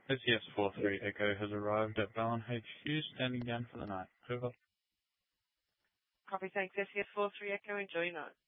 SES-43 Echo has arrived at Ballon HQ, standing down for the night. Over. Copy, thanks. SES-43 Echo, enjoy your night.